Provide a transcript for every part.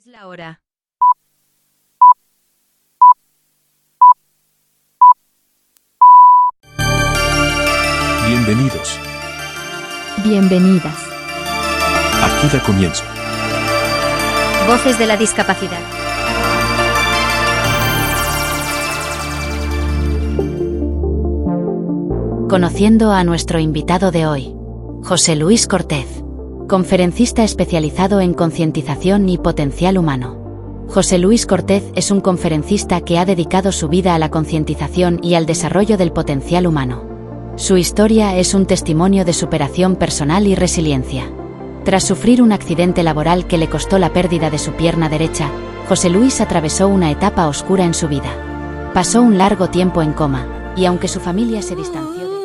Es la hora. Bienvenidos. Bienvenidas. Aquí da comienzo. Voces de la discapacidad. Conociendo a nuestro invitado de hoy, José Luis Cortez, conferencista especializado en concientización y potencial humano. José Luis Cortez es un conferencista que ha dedicado su vida a la concientización y al desarrollo del potencial humano. Su historia es un testimonio de superación personal y resiliencia. Tras sufrir un accidente laboral que le costó la pérdida de su pierna derecha, José Luis atravesó una etapa oscura en su vida. Pasó un largo tiempo en coma, y aunque su familia se distanció de...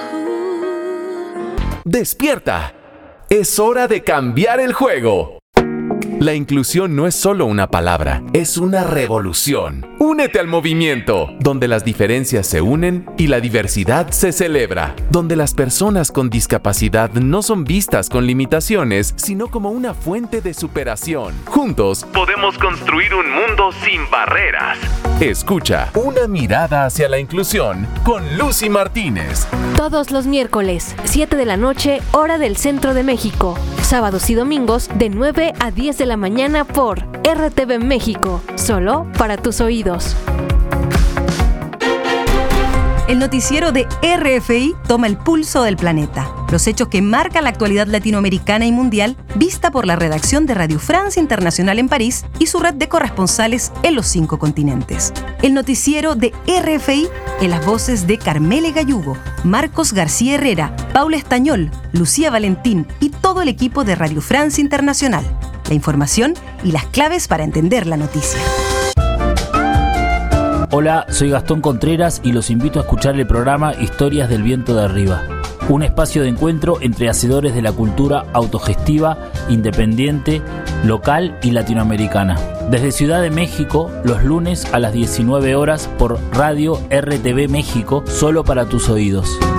¡Despierta! Es hora de cambiar el juego. La inclusión no es solo una palabra, es una revolución. Únete al movimiento, donde las diferencias se unen y la diversidad se celebra, donde las personas con discapacidad no son vistas con limitaciones, sino como una fuente de superación. Juntos podemos construir un mundo sin barreras. Escucha Una mirada hacia la inclusión con Lucy Martínez. Todos los miércoles, 7 de la noche, hora del Centro de México. Sábados y domingos, de 9 a 10 de la mañana por RTV México. Solo para tus oídos. El noticiero de RFI toma el pulso del planeta. Los hechos que marcan la actualidad latinoamericana y mundial, vista por la redacción de Radio France Internacional en París y su red de corresponsales en los 5 continentes. El noticiero de RFI en las voces de Carmele Gallugo, Marcos García Herrera, Paula Estañol, Lucía Valentín y todo el equipo de Radio France Internacional. La información y las claves para entender la noticia. Hola, soy Gastón Contreras y los invito a escuchar el programa Historias del Viento de Arriba, un espacio de encuentro entre hacedores de la cultura autogestiva, independiente, local y latinoamericana. Desde Ciudad de México, los lunes a las 19 horas por Radio RTV México, solo para tus oídos.